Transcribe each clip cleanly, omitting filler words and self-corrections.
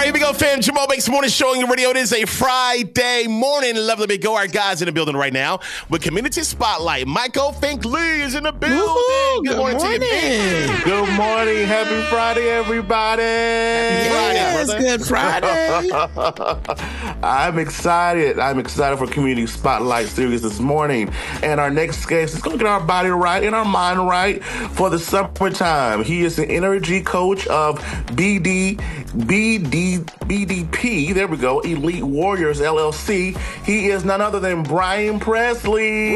Here we go, fam. Jamal Banks Morning Show on your radio. It is a Friday morning. Lovely to go. Our guys in the building right now with Community Spotlight. Michael Fink Lee is in the building. Woo-hoo. Good morning to you, Fink. Good morning. Happy Friday, everybody. Happy Friday, Good Friday. I'm excited. I'm excited for Community Spotlight series this morning. And our next guest is going to get our body right and our mind right for the summertime. He is the energy coach of BDP, there we go, Elite Warriors LLC. He is none other than Brian Presley.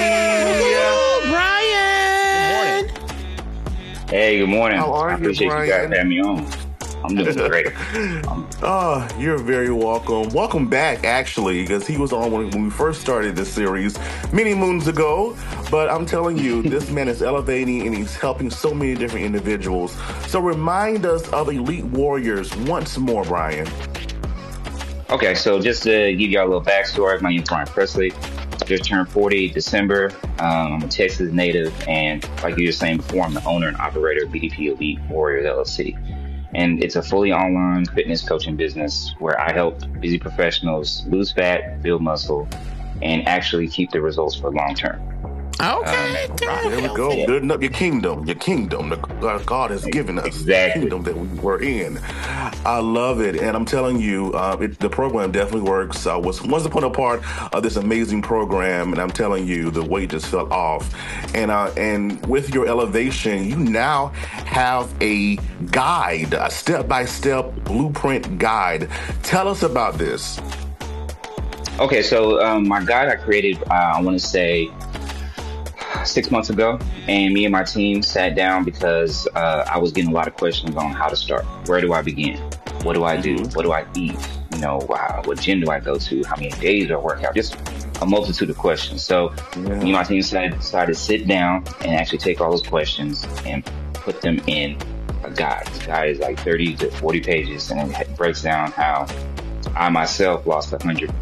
Brian. Good morning. Hey, good morning. How are I appreciate you, you Brian? guys having me on. I'm doing great. Oh, you're very welcome. Welcome back, actually, because he was on when we first started this series many moons ago. But I'm telling you, this man is elevating and he's helping so many different individuals. So remind us of Elite Warriors once more, Brian. Okay, so just to give y'all a little backstory, my name is Brian Presley. Just turned 40 December. I'm a Texas native, and like you were saying before, I'm the owner and operator of BDP Elite Warriors LLC. And it's a fully online fitness coaching business where I help busy professionals lose fat, build muscle, and actually keep the results for long term. Okay. There we go. Yeah. Building up your kingdom that God has given us. Exactly. The kingdom that we were in. I love it. And I'm telling you, the program definitely works. I was once upon a part of this amazing program, and I'm telling you, the weight just fell off. And with your elevation, you now have a guide, a step-by-step blueprint guide. Tell us about this. Okay, so my guide I created, I want to say, 6 months ago, and me and my team sat down because I was getting a lot of questions on how to start. Where do I begin? What do I do? What do I eat? What gym do I go to? How many days do I work out? Just a multitude of questions. So me and my team decided to sit down and actually take all those questions and put them in a guide. The guide is like 30 to 40 pages, and it breaks down how I myself lost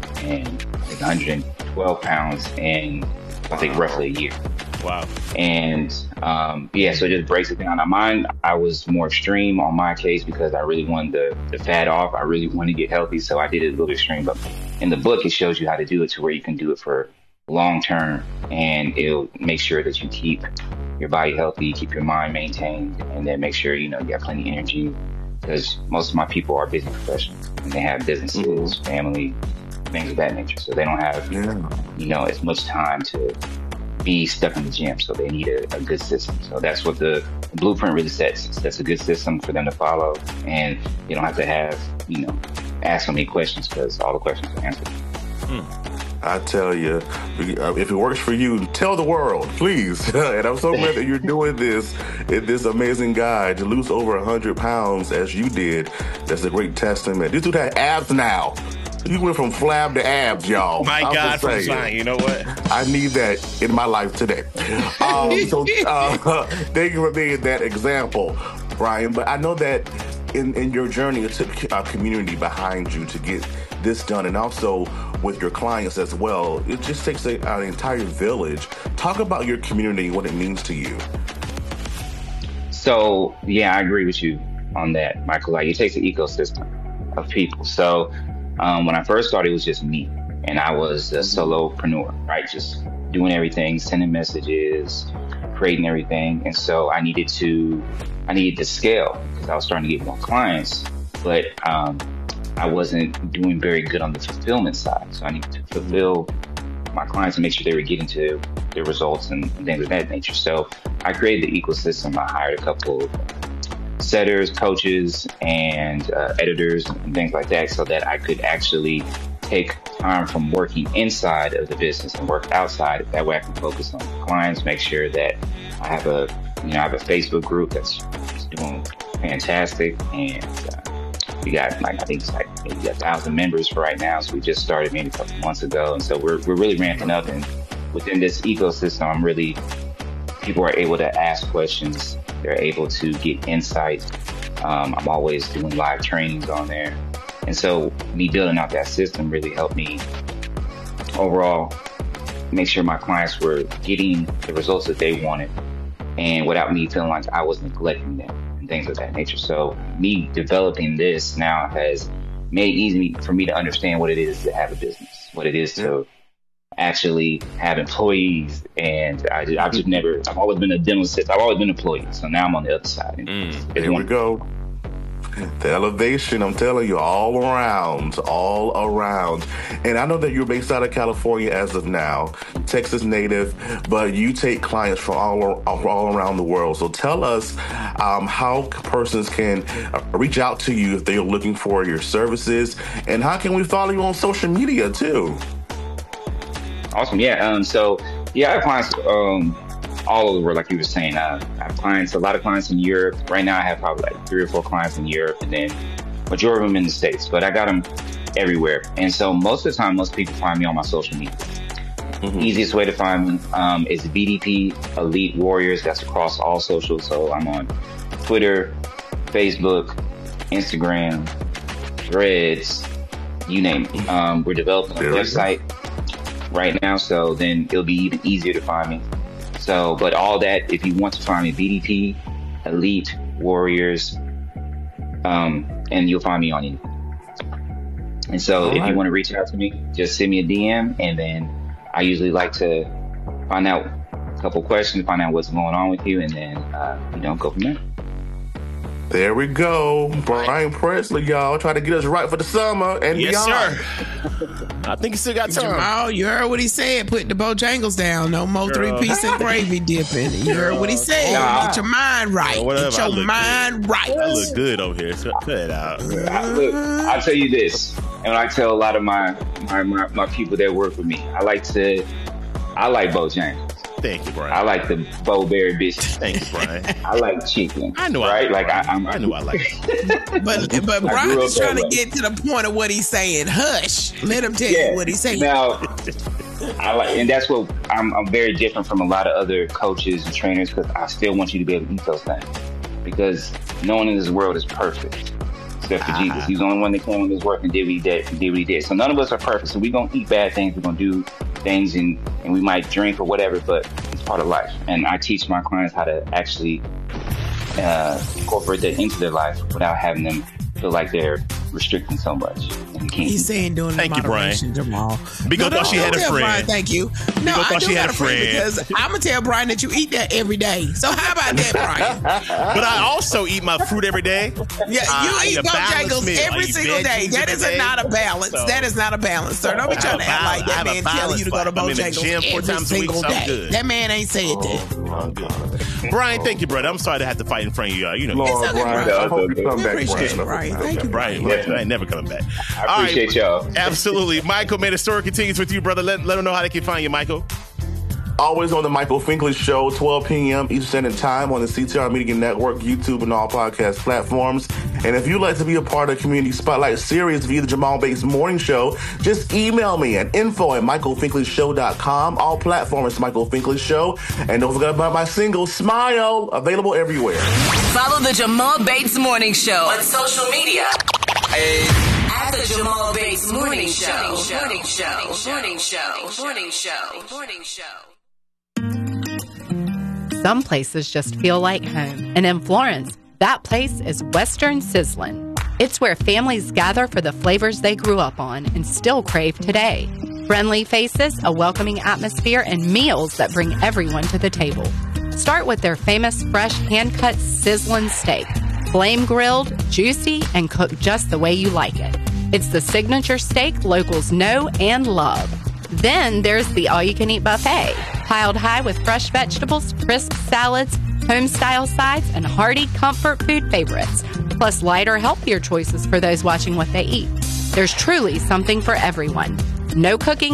112 pounds in, I think, roughly a year. Wow. And so it just breaks it down. I was more extreme on my case because I really wanted the fat off. I really wanted to get healthy, so I did it a little extreme. But in the book, it shows you how to do it to where you can do it for long term, and it'll make sure that you keep your body healthy, keep your mind maintained, and then make sure you got plenty of energy. Because most of my people are busy professionals and they have businesses, family, things of that nature. So they don't have as much time to be stuck in the gym, so they need a good system. So that's what the blueprint really sets. It sets a good system for them to follow, and you don't have to have ask so many questions because all the questions are answered. I tell you, if it works for you, tell the world, please. And I'm so glad that you're doing this amazing guide to lose over 100 pounds as you did. That's a great testament. This dude had abs now. You went from flab to abs, y'all. My God, from Zion. You know what? I need that in my life today. Thank you for being that example, Brian. But I know that in your journey, it took a community behind you to get this done, and also with your clients as well. It just takes an entire village. Talk about your community and what it means to you. So, yeah, I agree with you on that, Michael. Like, it takes an ecosystem of people. So when I first started, it was just me, and I was a solopreneur, right? Just doing everything, sending messages, creating everything. And so I needed to scale because I was starting to get more clients, but I wasn't doing very good on the fulfillment side. So I needed to fulfill my clients and make sure they were getting to their results and things of that nature. So I created the ecosystem. I hired a couple of setters, coaches, and editors and things like that so that I could actually take time from working inside of the business and work outside. That way I can focus on clients, make sure that I have a Facebook group that's doing fantastic, and we got maybe 1,000 members for right now. So we just started maybe a couple months ago, and so we're really ramping up. And within this ecosystem, people are able to ask questions. They're able to get insight. I'm always doing live trainings on there. And so me building out that system really helped me overall make sure my clients were getting the results that they wanted, and without me feeling like I was neglecting them and things of that nature. So me developing this now has made easy for me to understand what it is to have a business, what it is to actually have employees. And I've always been a dental assistant. I've always been an employee. So now I'm on the other side. There we go. The elevation, I'm telling you, all around. And I know that you're based out of California as of now, Texas native, but you take clients from all around the world. So tell us how persons can reach out to you if they're looking for your services, and how can we follow you on social media too? Awesome. Yeah. So I have clients all over the world, like you were saying. I have clients, a lot of clients in Europe. Right now I have probably like 3 or 4 clients in Europe, and then majority of them in the States, but I got them everywhere. And so most of the time, most people find me on my social media. Easiest way to find me is BDP Elite Warriors. That's across all socials. So I'm on Twitter, Facebook, Instagram, Threads, you name it. We're developing a website right now, so then it'll be even easier to find me. So, but all that, if you want to find me, BDP Elite Warriors, and you'll find me on it. And so if you want to reach out to me, just send me a DM, and then I usually like to find out a couple questions, find out what's going on with you, and then, go from there. There we go. Brian Presley, y'all, trying to get us right for the summer and beyond. Sir. I think you still got time. Jamal, you heard what he said. Put the Bojangles down. No more 3-piece and gravy dipping. You heard what he said. Get your mind right. Get your mind right. I look good over here. So cut it out. Look, I'll tell you this, and I tell a lot of my people that work with me, I like Bojangles. Thank you, Brian. I like the Bo-Berry biscuits. Thank you, Brian. I like chicken. I knew right? I knew I liked it. But Brian is trying to get to the point of what he's saying. Hush. Let him tell you what he's saying. Now, and that's what I'm very different from a lot of other coaches and trainers, because I still want you to be able to eat those things, because no one in this world is perfect except for Jesus. He's the only one that came on this work and did what he did. So none of us are perfect. So we're going to eat bad things. We're going to do things, and we might drink or whatever, but it's part of life. And I teach my clients how to actually incorporate that into their life without having them feel like they're restricting so much. He's saying doing thank you, Brian. Jamal. Because thought she had a friend. Brian, thank you. No, I do got a friend because I'm gonna tell Brian that you eat that every day. So how about that, Brian? But I also eat my fruit every day. Yeah, you eat Bojangles every single day. That is not a balance. That is not a balance, sir. Don't be trying to act like that man telling you to go to Bojangles every single day. That man ain't said that. Brian, thank you, brother. I'm sorry to have to fight in front of you. You know, Lord, Brian. I hope you come back, Brian. Thank you, Brian. I ain't never coming back. I appreciate y'all. Absolutely. Michael, man, the story continues with you, brother. Let them know how they can find you, Michael. Always on the Michael Finkley Show, 12 p.m. Eastern Standard Time on the CTR Media Network, YouTube, and all podcast platforms. And if you'd like to be a part of the Community Spotlight series via the Jamal Bates Morning Show, just email me at info@michaelfinkley.show.com. All platforms, Michael Finkley Show. And don't forget about my single, Smile, available everywhere. Follow the Jamal Bates Morning Show on social media. At the Jamal Bates Morning Show. Morning Show. Morning Show. Morning Show. Morning Show. Some places just feel like home. And in Florence, that place is Western Sizzlin'. It's where families gather for the flavors they grew up on and still crave today. Friendly faces, a welcoming atmosphere, and meals that bring everyone to the table. Start with their famous fresh hand-cut sizzlin' steak. Flame grilled, juicy, and cooked just the way you like it. It's the signature steak locals know and love. Then there's the all-you-can-eat buffet, piled high with fresh vegetables, crisp salads, home-style sides, and hearty comfort food favorites, plus lighter, healthier choices for those watching what they eat. There's truly something for everyone. No cooking